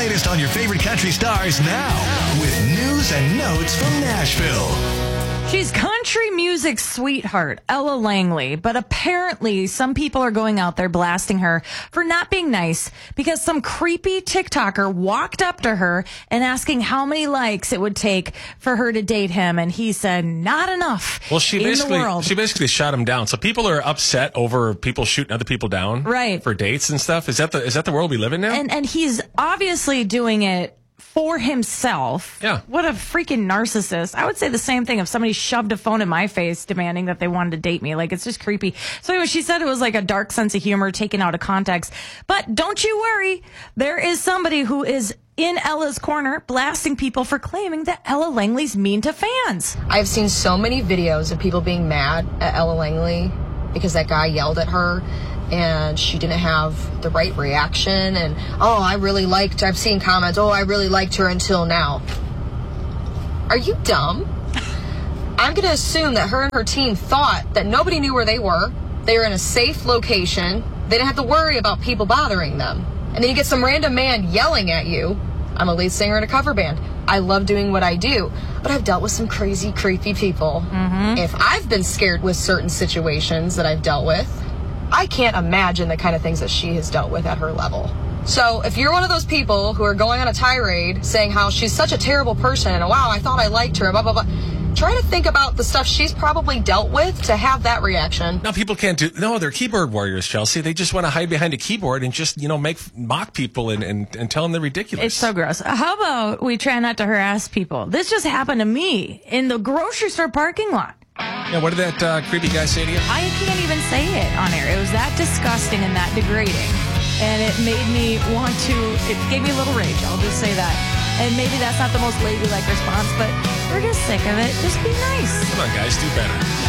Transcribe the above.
latest on your favorite country stars now with news and notes from Nashville. She's country music sweetheart, Ella Langley, but apparently some people are going out there blasting her for not being nice because some creepy TikToker walked up to her and asking how many likes it would take for her to date him, and he said not enough. Well, she in the world. basically shot him down. So people are upset over people shooting other people down, right, for dates and stuff. Is that the world we live in now? And he's obviously doing it for himself. Yeah. What a freaking narcissist. I would say the same thing if somebody shoved a phone in my face demanding that they wanted to date me. Like, it's just creepy. So anyway, she said it was like a dark sense of humor taken out of context. But don't you worry. There is somebody who is in Ella's corner blasting people for claiming that Ella Langley's mean to fans. I've seen so many videos of people being mad at Ella Langley because that guy yelled at her and she didn't have the right reaction. And, I've seen comments, I really liked her until now. Are you dumb? I'm going to assume that her and her team thought that nobody knew where they were. They were in a safe location. They didn't have to worry about people bothering them. And then you get some random man yelling at you. I'm a lead singer in a cover band. I love doing what I do, but I've dealt with some crazy, creepy people. Mm-hmm. If I've been scared with certain situations that I've dealt with, I can't imagine the kind of things that she has dealt with at her level. So if you're one of those people who are going on a tirade saying how she's such a terrible person and wow, I thought I liked her, blah, blah, blah, try to think about the stuff she's probably dealt with to have that reaction. Now, people can't they're keyboard warriors, Chelsea. They just want to hide behind a keyboard and just, mock people and tell them they're ridiculous. It's so gross. How about we try not to harass people? This just happened to me in the grocery store parking lot. Yeah, what did that creepy guy say to you? I can't even say it on air. It was that disgusting and that degrading. And it made me it gave me a little rage. I'll just say that. And maybe that's not the most ladylike response, but we're just sick of it. Just be nice. Come on, guys, do better.